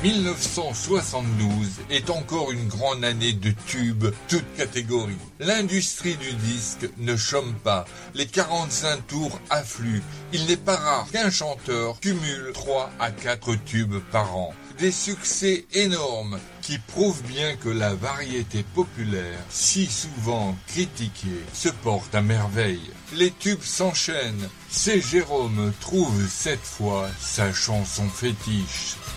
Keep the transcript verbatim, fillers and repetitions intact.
mille neuf cent soixante-douze est encore une grande année de tubes, toutes catégories. L'industrie du disque ne chôme pas, les quarante-cinq tours affluent. Il n'est pas rare qu'un chanteur cumule trois à quatre tubes par an. Des succès énormes qui prouvent bien que la variété populaire, si souvent critiquée, se porte à merveille. Les tubes s'enchaînent. C'est Jérôme trouve cette fois sa chanson fétiche.